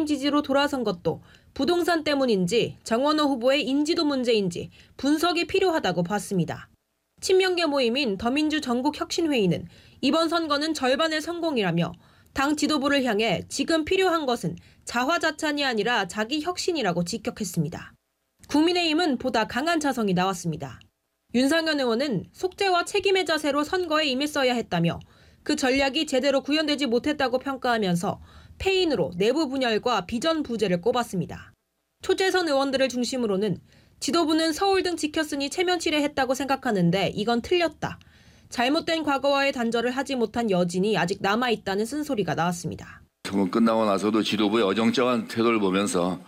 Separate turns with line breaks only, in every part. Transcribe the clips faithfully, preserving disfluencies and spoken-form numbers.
지지로 돌아선 것도 부동산 때문인지 정원호 후보의 인지도 문제인지 분석이 필요하다고 봤습니다. 친명계 모임인 더민주 전국혁신회의는 이번 선거는 절반의 성공이라며 당 지도부를 향해 지금 필요한 것은 자화자찬이 아니라 자기 혁신이라고 직격했습니다. 국민의힘은 보다 강한 자성이 나왔습니다. 윤상현 의원은 속죄와 책임의 자세로 선거에 임했어야 했다며 그 전략이 제대로 구현되지 못했다고 평가하면서 패인으로 내부 분열과 비전 부재를 꼽았습니다. 초재선 의원들을 중심으로는 지도부는 서울 등 지켰으니 체면치레 했다고 생각하는데 이건 틀렸다. 잘못된 과거와의 단절을 하지 못한 여진이 아직 남아있다는 쓴소리가 나왔습니다.
선거 끝나고 나서도 지도부의 어정쩡한 태도를 보면서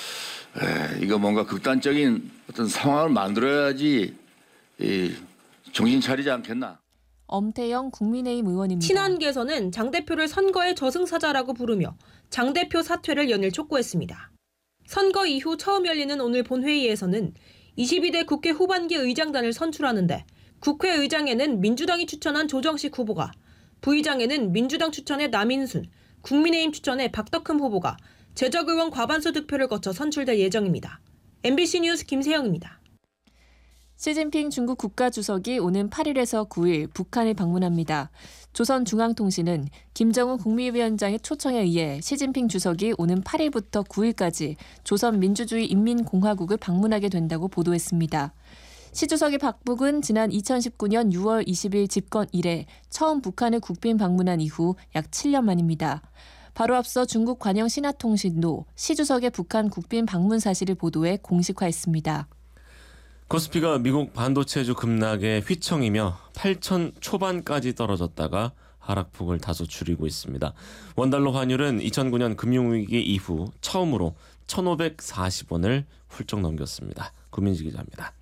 에, 이거 뭔가 극단적인 어떤 상황을 만들어야지 이, 정신 차리지 않겠나.
엄태영 국민의힘 의원입니다.
친한계에서는 장 대표를 선거의 저승사자라고 부르며 장 대표 사퇴를 연일 촉구했습니다. 선거 이후 처음 열리는 오늘 본회의에서는 이십이 대 국회 후반기 의장단을 선출하는데 국회의장에는 민주당이 추천한 조정식 후보가, 부의장에는 민주당 추천의 남인순, 국민의힘 추천의 박덕흠 후보가 제적의원 과반수 득표를 거쳐 선출될 예정입니다. 엠비씨 뉴스 김세영입니다.
시진핑 중국 국가주석이 오는 팔 일에서 구 일 북한을 방문합니다. 조선중앙통신은 김정은 국무위원장의 초청에 의해 시진핑 주석이 오는 팔 일부터 구 일까지 조선민주주의인민공화국을 방문하게 된다고 보도했습니다. 시 주석의 방북은 지난 이천십구 년 유월 이십일 집권 이래 처음 북한을 국빈 방문한 이후 약 칠 년 만입니다. 바로 앞서 중국 관영 신화통신도 시 주석의 북한 국빈 방문 사실을 보도해 공식화했습니다.
코스피가 미국 반도체주 급락에 휘청이며 팔천 초반까지 떨어졌다가 하락폭을 다소 줄이고 있습니다. 원달러 환율은 이천구 년 금융위기 이후 처음으로 천오백사십 원을 훌쩍 넘겼습니다. 구민지 기자입니다.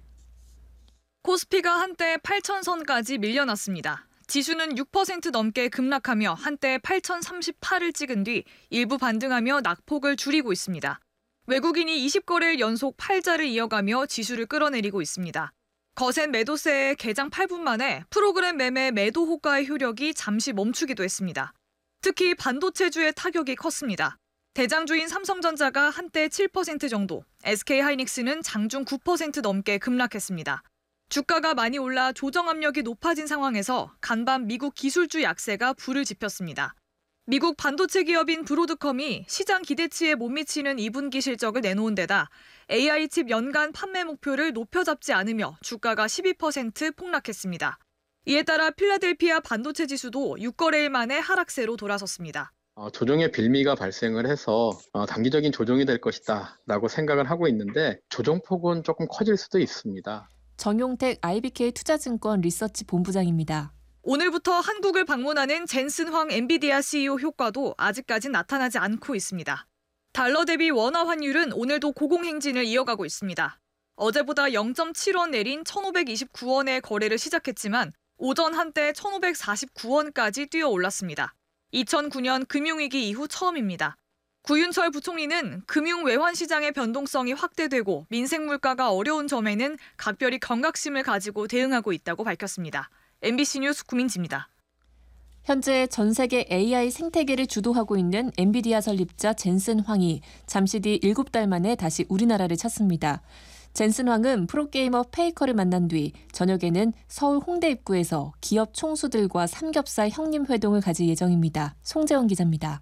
코스피가 한때 팔천 선까지 밀려났습니다. 지수는 육 퍼센트 넘게 급락하며 한때 팔천삼십팔을 찍은 뒤 일부 반등하며 낙폭을 줄이고 있습니다. 외국인이 이십 거래일 연속 팔자를 이어가며 지수를 끌어내리고 있습니다. 거센 매도세에 개장 팔 분 만에 프로그램 매매 매도 호가의 효력이 잠시 멈추기도 했습니다. 특히 반도체주의 타격이 컸습니다. 대장주인 삼성전자가 한때 칠 퍼센트 정도, 에스케이하이닉스는 장중 구 퍼센트 넘게 급락했습니다. 주가가 많이 올라 조정 압력이 높아진 상황에서 간밤 미국 기술주 약세가 불을 지폈습니다. 미국 반도체 기업인 브로드컴이 시장 기대치에 못 미치는 이 분기 실적을 내놓은 데다 에이아이 칩 연간 판매 목표를 높여 잡지 않으며 주가가 십이 퍼센트 폭락했습니다. 이에 따라 필라델피아 반도체 지수도 육 거래일 만에 하락세로 돌아섰습니다.
어, 조정의 빌미가 발생을 해서 어, 단기적인 조정이 될 것이다 라고 생각을 하고 있는데 조정폭은 조금 커질 수도 있습니다.
정용택 아이비케이 투자증권 리서치 본부장입니다.
오늘부터 한국을 방문하는 젠슨 황 엔비디아 씨이오 효과도 아직까지 나타나지 않고 있습니다. 달러 대비 원화 환율은 오늘도 고공행진을 이어가고 있습니다. 어제보다 영 점 칠 원 내린 천오백이십구 원에 거래를 시작했지만 오전 한때 천오백사십구 원까지 뛰어 올랐습니다. 이천구 년 금융위기 이후 처음입니다. 구윤철 부총리는 금융 외환 시장의 변동성이 확대되고 민생 물가가 어려운 점에는 각별히 경각심을 가지고 대응하고 있다고 밝혔습니다. 엠비씨 뉴스 구민지입니다.
현재 전 세계 에이아이 생태계를 주도하고 있는 엔비디아 설립자 젠슨 황이 잠시 뒤 일곱 달 만에 다시 우리나라를 찾습니다. 젠슨 황은 프로게이머 페이커를 만난 뒤 저녁에는 서울 홍대 입구에서 기업 총수들과 삼겹살 형님 회동을 가질 예정입니다. 송재원 기자입니다.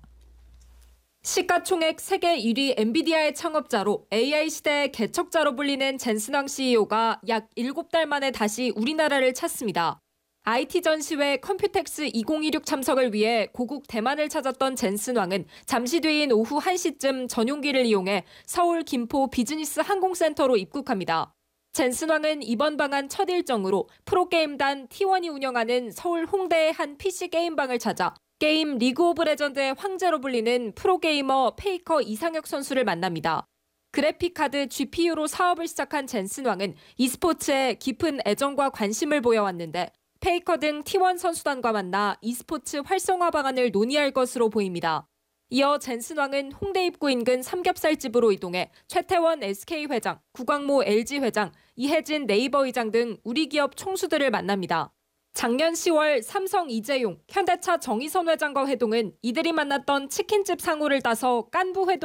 시가총액 세계 일 위 엔비디아의 창업자로 에이아이 시대의 개척자로 불리는 젠슨 황 씨이오가 약 일곱 달 만에 다시 우리나라를 찾습니다. 아이티 전시회 컴퓨텍스 이천이십육 참석을 위해 고국 대만을 찾았던 젠슨 황은 잠시 뒤인 오후 한 시쯤 전용기를 이용해 서울 김포 비즈니스 항공센터로 입국합니다. 젠슨 황은 이번 방한 첫 일정으로 프로게임단 티 원이 운영하는 서울 홍대의 한 피씨 게임방을 찾아 게임 리그 오브 레전드의 황제로 불리는 프로게이머 페이커 이상혁 선수를 만납니다. 그래픽카드 지피유로 사업을 시작한 젠슨 황은 e스포츠에 깊은 애정과 관심을 보여왔는데 페이커 등 티 원 선수단과 만나 e스포츠 활성화 방안을 논의할 것으로 보입니다. 이어 젠슨 황은 홍대 입구 인근 삼겹살집으로 이동해 최태원 에스케이 회장, 구광모 엘지 회장, 이혜진 네이버 의장 등 우리 기업 총수들을 만납니다. 작년 시월 삼성 이재용, 현대차 정의선 회장과 회동은 이들이 만났던 치킨집 상호를 따서 깐부 회동